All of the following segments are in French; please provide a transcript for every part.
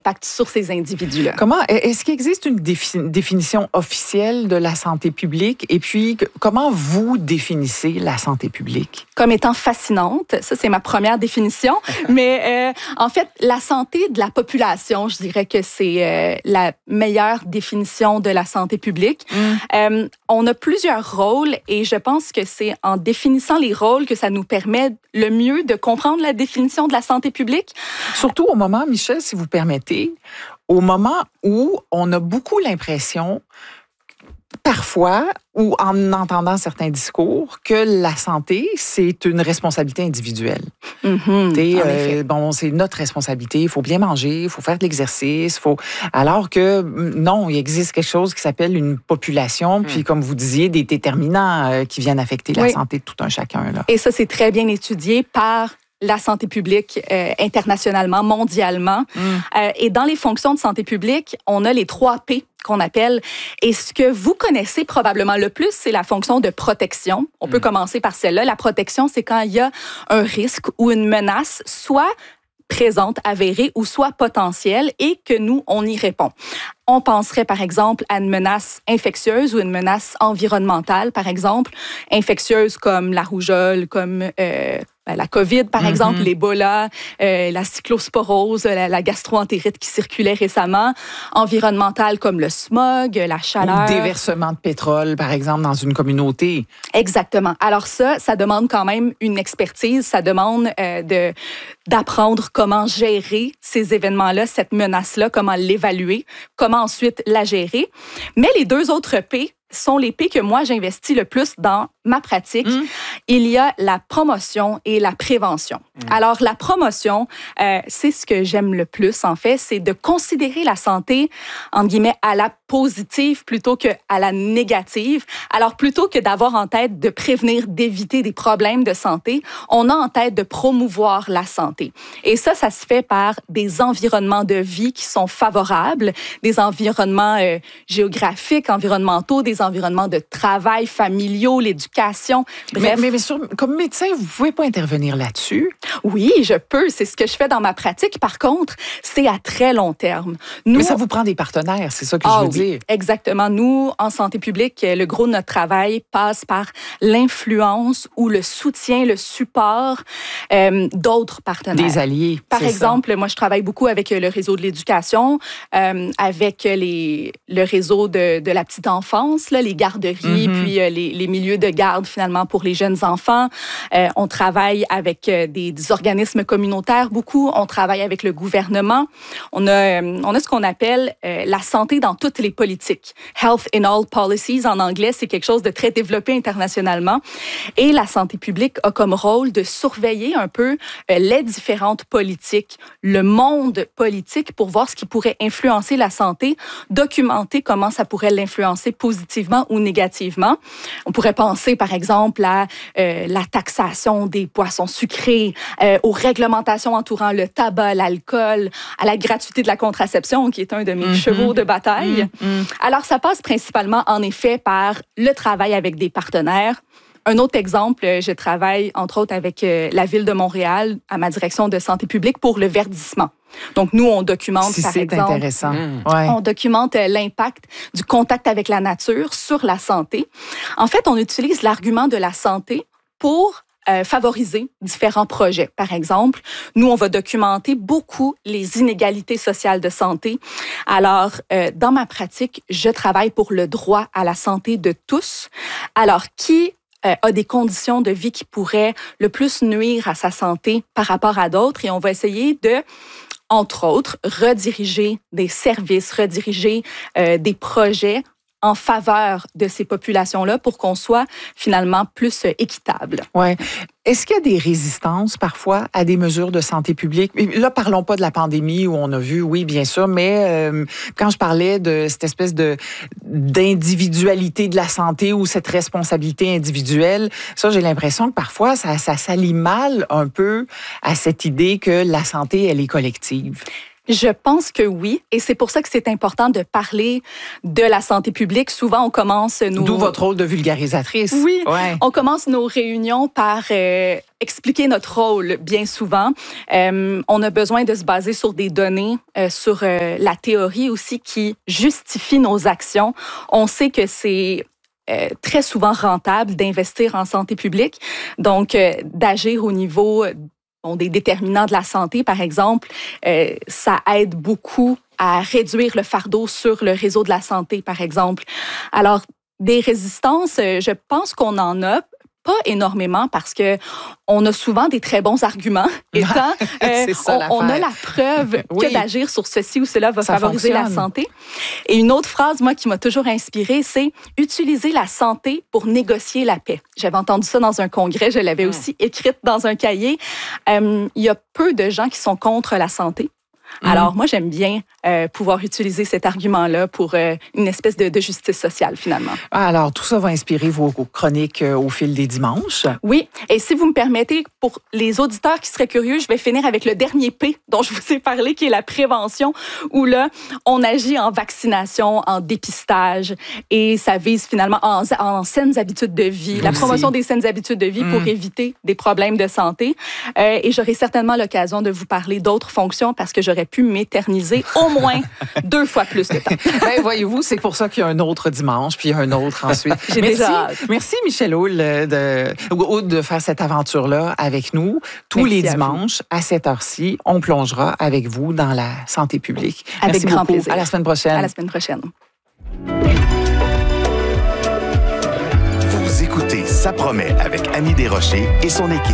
impact sur ces individus-là. Est-ce qu'il existe une définition officielle de la santé publique? Et puis, comment vous définissez la santé publique? Comme étant fascinante, ça c'est ma première définition, mais en fait, la santé de la population, je dirais que c'est la meilleure définition de la santé publique. On a plusieurs rôles et je pense que c'est en définissant les rôles que ça nous permet le mieux de comprendre la définition de la santé publique. Surtout au moment, Michel, si vous permettez, au moment où on a beaucoup l'impression, parfois, ou en entendant certains discours, que la santé, c'est une responsabilité individuelle. C'est notre responsabilité, il faut bien manger, il faut faire de l'exercice, alors que non, il existe quelque chose qui s'appelle une population, puis comme vous disiez, des déterminants qui viennent affecter la santé de tout un chacun. Là. Et ça, c'est très bien étudié par la santé publique internationalement, mondialement. Et dans les fonctions de santé publique, on a les 3 P qu'on appelle. Et ce que vous connaissez probablement le plus, c'est la fonction de protection. On peut commencer par celle-là. La protection, c'est quand il y a un risque ou une menace, soit présente, avérée, ou soit potentielle, et que nous, on y répond. On penserait, par exemple, à une menace infectieuse ou une menace environnementale, par exemple, infectieuse comme la rougeole, comme la COVID, par exemple, l'Ebola, la cyclosporose, la gastroentérite qui circulait récemment, environnementale comme le smog, la chaleur. Ou déversement de pétrole, par exemple, dans une communauté. Exactement. Alors ça demande quand même une expertise, ça demande d'apprendre comment gérer ces événements-là, cette menace-là, comment l'évaluer, comment ensuite la gérer. Mais les 2 autres P sont les P que moi, j'investis le plus dans ma pratique. Il y a la promotion et la prévention. Alors, la promotion, c'est ce que j'aime le plus, en fait, c'est de considérer la santé, entre guillemets, à la positive plutôt qu'à la négative. Alors, plutôt que d'avoir en tête de prévenir, d'éviter des problèmes de santé, on a en tête de promouvoir la santé. Et ça se fait par des environnements de vie qui sont favorables, des environnements géographiques, environnementaux, des environnements de travail, familiaux, l'éducation. Bref. Mais comme médecin, vous ne pouvez pas intervenir là-dessus? Oui, je peux. C'est ce que je fais dans ma pratique. Par contre, c'est à très long terme. Mais ça vous prend des partenaires, c'est ça que je veux dire. Exactement. Nous, en santé publique, le gros de notre travail passe par l'influence ou le soutien, le support d'autres partenaires. Des alliés. Par exemple, moi, je travaille beaucoup avec le réseau de l'éducation, avec le réseau de la petite enfance, là, les garderies, puis les milieux de garde, finalement, pour les jeunes enfants. On travaille avec des organismes communautaires, beaucoup. On travaille avec le gouvernement. On a ce qu'on appelle la santé dans toutes les politiques. Health in all policies, en anglais, c'est quelque chose de très développé internationalement. Et la santé publique a comme rôle de surveiller un peu les différentes politiques, le monde politique, pour voir ce qui pourrait influencer la santé, documenter comment ça pourrait l'influencer positivement ou négativement. On pourrait penser, par exemple, à la taxation des boissons sucrées, aux réglementations entourant le tabac, l'alcool, à la gratuité de la contraception, qui est un de mes chevaux de bataille. Alors, ça passe principalement, en effet, par le travail avec des partenaires. Un autre exemple, je travaille, entre autres, avec la Ville de Montréal, à ma direction de santé publique, pour le verdissement. Donc, nous, on documente, par exemple... C'est intéressant. On documente l'impact du contact avec la nature sur la santé. En fait, on utilise l'argument de la santé pour favoriser différents projets. Par exemple, nous, on va documenter beaucoup les inégalités sociales de santé. Alors, dans ma pratique, je travaille pour le droit à la santé de tous. Alors, qui a des conditions de vie qui pourraient le plus nuire à sa santé par rapport à d'autres? Et on va essayer de, entre autres, rediriger des services, rediriger des projets en faveur de ces populations-là pour qu'on soit finalement plus équitable. Ouais. Est-ce qu'il y a des résistances parfois à des mesures de santé publique? Là, parlons pas de la pandémie où on a vu, oui, bien sûr, mais quand je parlais de cette espèce d'individualité de la santé ou cette responsabilité individuelle, ça, j'ai l'impression que parfois, ça s'allie mal un peu à cette idée que la santé, elle est collective. Je pense que oui, et c'est pour ça que c'est important de parler de la santé publique. Souvent, on commence nos... D'où votre rôle de vulgarisatrice. Oui, ouais. On commence nos réunions par expliquer notre rôle bien souvent. On a besoin de se baser sur des données, sur la théorie aussi qui justifie nos actions. On sait que c'est très souvent rentable d'investir en santé publique, donc d'agir au niveau des déterminants de la santé, par exemple, ça aide beaucoup à réduire le fardeau sur le réseau de la santé, par exemple. Alors, des résistances, je pense qu'on en a. Pas énormément parce que on a souvent des très bons arguments. Étant, on a la preuve que d'agir sur ceci ou cela va favoriser la santé. Et une autre phrase, moi, qui m'a toujours inspirée, c'est « utiliser la santé pour négocier la paix ». J'avais entendu ça dans un congrès, je l'avais aussi écrite dans un cahier. Il y a peu de gens qui sont contre la santé. Alors, moi, j'aime bien pouvoir utiliser cet argument-là pour une espèce de justice sociale, finalement. Alors, tout ça va inspirer vos chroniques au fil des dimanches. Oui, et si vous me permettez, pour les auditeurs qui seraient curieux, je vais finir avec le dernier P dont je vous ai parlé, qui est la prévention, où là, on agit en vaccination, en dépistage, et ça vise finalement en saines habitudes de vie, la promotion des saines habitudes de vie pour éviter des problèmes de santé. Et j'aurai certainement l'occasion de vous parler d'autres fonctions parce que j'aurais pu m'éterniser au moins 2 fois plus de temps. Ben, voyez-vous, c'est pour ça qu'il y a un autre dimanche, puis un autre ensuite. Merci Michèle Houle de faire cette aventure-là avec nous. Tous les dimanches, à cette heure-ci, on plongera avec vous dans la santé publique. Avec grand plaisir. À la semaine prochaine. À la semaine prochaine. Vous écoutez Ça promet avec Annie Desrochers et son équipe.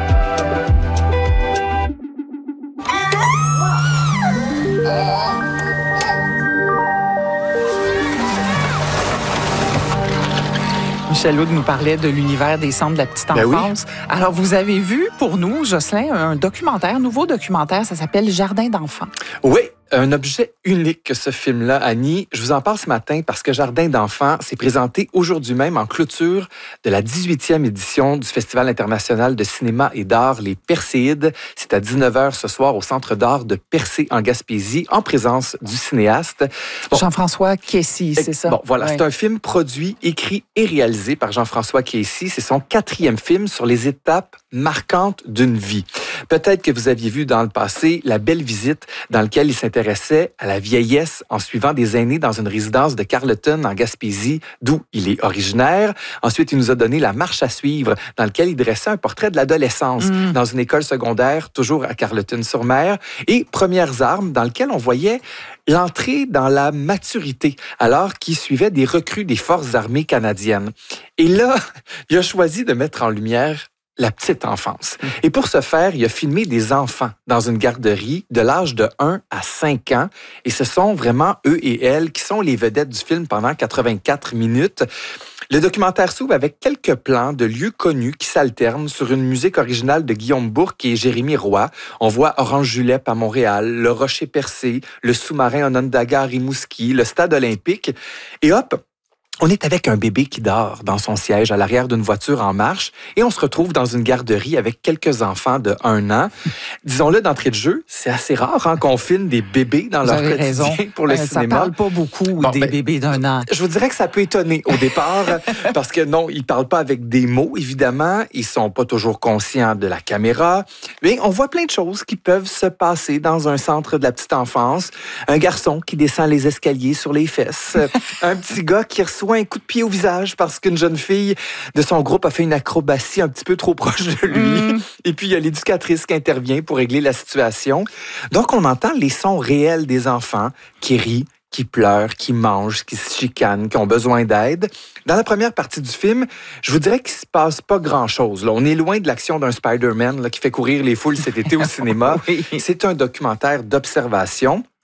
Michèle Houle nous parlait de l'univers des centres de la petite enfance. Oui. Alors, vous avez vu pour nous, Jocelyn, un documentaire, nouveau documentaire, ça s'appelle Jardin d'enfants. Oui. Un objet unique que ce film-là, Annie. Je vous en parle ce matin parce que Jardin d'enfants s'est présenté aujourd'hui même en clôture de la 18e édition du Festival international de cinéma et d'art Les Perséides. C'est à 19h ce soir au Centre d'art de Percé en Gaspésie, en présence du cinéaste. Jean-François Kessy, c'est ça? Bon, voilà, c'est un film produit, écrit et réalisé par Jean-François Kessy. C'est son 4e film sur les étapes marquantes d'une vie. Peut-être que vous aviez vu dans le passé La Belle Visite, dans lequel il s'intéressait à la vieillesse en suivant des aînés dans une résidence de Carleton en Gaspésie, d'où il est originaire. Ensuite, il nous a donné La Marche à suivre, dans lequel il dressait un portrait de l'adolescence dans une école secondaire, toujours à Carleton-sur-Mer. Et Premières armes, dans lequel on voyait l'entrée dans la maturité, alors qu'il suivait des recrues des Forces armées canadiennes. Et là, il a choisi de mettre en lumière la petite enfance. Et pour ce faire, il a filmé des enfants dans une garderie de l'âge de 1 à 5 ans. Et ce sont vraiment eux et elles qui sont les vedettes du film pendant 84 minutes. Le documentaire s'ouvre avec quelques plans de lieux connus qui s'alternent sur une musique originale de Guillaume Bourque et Jérémy Roy. On voit Orange Julep à Montréal, le Rocher Percé, le sous-marin Onondaga à Rimouski, le Stade olympique. Et hop, on est avec un bébé qui dort dans son siège à l'arrière d'une voiture en marche et on se retrouve dans une garderie avec quelques enfants de 1 an. Disons-le d'entrée de jeu, c'est assez rare qu'on filme des bébés dans leur quotidien pour le cinéma. Ça parle pas beaucoup des bébés d'1 an. Je vous dirais que ça peut étonner au départ parce que non, ils parlent pas avec des mots, évidemment. Ils sont pas toujours conscients de la caméra. Mais on voit plein de choses qui peuvent se passer dans un centre de la petite enfance. Un garçon qui descend les escaliers sur les fesses. Un petit gars qui reçoit un coup de pied au visage parce qu'une jeune fille de son groupe a fait une acrobatie un petit peu trop proche de lui. Et puis, il y a l'éducatrice qui intervient pour régler la situation. Donc, on entend les sons réels des enfants qui rient, qui pleurent, qui mangent, qui se chicanent, qui ont besoin d'aide. Dans la première partie du film, je vous dirais qu'il ne se passe pas grand-chose. Là. On est loin de l'action d'un Spider-Man qui fait courir les foules cet été au cinéma. Oui. C'est un documentaire d'observation.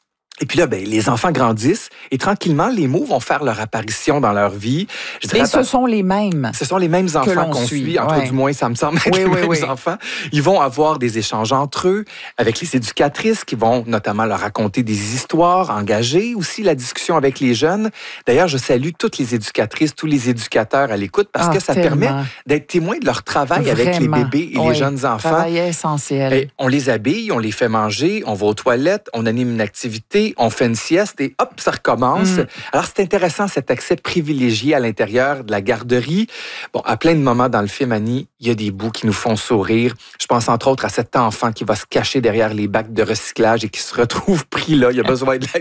Et puis là, ben, les enfants grandissent et tranquillement, les mots vont faire leur apparition dans leur vie. Je dirais, et ce sont les mêmes. Ce sont les mêmes enfants qu'on suit. En tout cas, du moins, ça me semble être les mêmes enfants. Ils vont avoir des échanges entre eux avec les éducatrices qui vont notamment leur raconter des histoires, engager aussi la discussion avec les jeunes. D'ailleurs, je salue toutes les éducatrices, tous les éducateurs à l'écoute parce que ça permet d'être témoin de leur travail avec les bébés et les jeunes enfants. Travail essentiel. Et on les habille, on les fait manger, on va aux toilettes, on anime une activité, on fait une sieste et hop, ça recommence. Alors, c'est intéressant cet accès privilégié à l'intérieur de la garderie. Bon, à plein de moments dans le film, Annie, il y a des bouts qui nous font sourire. Je pense entre autres à cet enfant qui va se cacher derrière les bacs de recyclage et qui se retrouve pris là. Il a besoin de l'aide